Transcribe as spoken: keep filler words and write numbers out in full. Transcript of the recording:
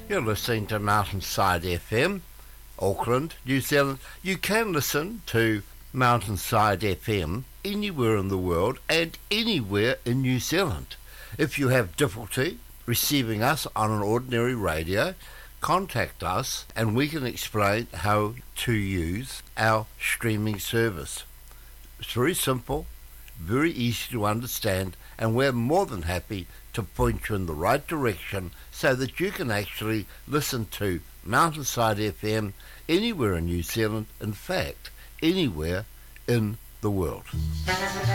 You're listening to Mountainside F M, Auckland, New Zealand. You can listen to Mountainside F M anywhere in the world and anywhere in New Zealand. If you have difficulty receiving us on an ordinary radio, contact us and we can explain how to use our streaming service. It's very simple, very easy to understand, and we're more than happy to point you in the right direction so that you can actually listen to Mountainside F M anywhere in New Zealand, in fact, anywhere in the world.